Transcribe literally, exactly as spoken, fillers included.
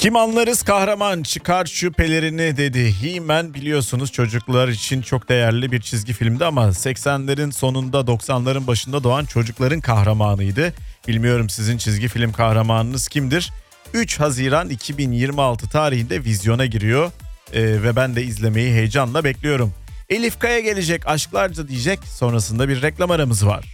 Kim anlarız kahraman çıkar şüphelerini dedi. He-Man biliyorsunuz çocuklar için çok değerli bir çizgi filmdi ama seksenlerin sonunda doksanların başında doğan çocukların kahramanıydı. Bilmiyorum sizin çizgi film kahramanınız kimdir? üç Haziran iki bin yirmi altı tarihinde vizyona giriyor ee, ve ben de izlemeyi heyecanla bekliyorum. Elif Kaya gelecek, aşklarca diyecek, sonrasında bir reklam aramız var.